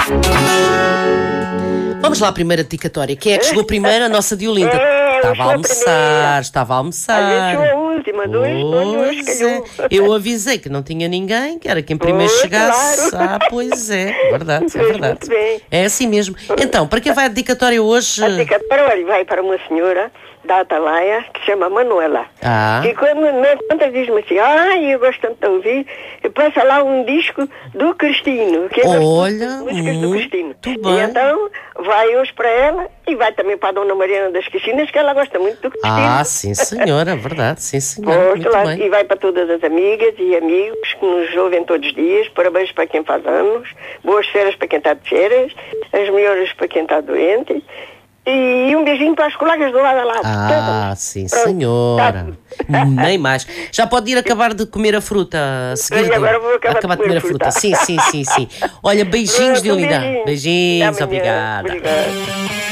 Vamos lá à primeira dedicatória. Quem é que chegou primeiro? A nossa Diolinda. Estava a almoçar, estava a almoçar. A gente a última, dois calhou. Eu avisei que não tinha ninguém, que era quem primeiro chegasse. Claro. Ah, pois é, verdade, é verdade. Muito bem. É assim mesmo. Então, para quem vai a dedicatória hoje? A dedicatória vai para uma senhora da Atalaia, que se chama Manuela. Que quando diz-me assim, eu gosto tanto de ouvir, passa lá um disco do Cristino, que olha, músicas do Cristino. Bem. E então vai hoje para ela e vai também para a Dona Mariana das Criscinas, que ela gosta muito do Cristino. Ah, sim senhora, verdade, sim senhora. Muito lá, bem. e vai para todas as amigas e amigos que nos ouvem todos os dias. Parabéns para quem faz anos, boas férias para quem está de férias, as melhores para quem está doente. E um beijinho para as colegas do lado a lado. Ah, sim, senhora. Nem mais. Já pode ir acabar de comer a fruta a seguir. Agora vou acabar de comer a fruta. Sim. Olha, beijinhos, Diolinda. Beijinhos, obrigada. Obrigada.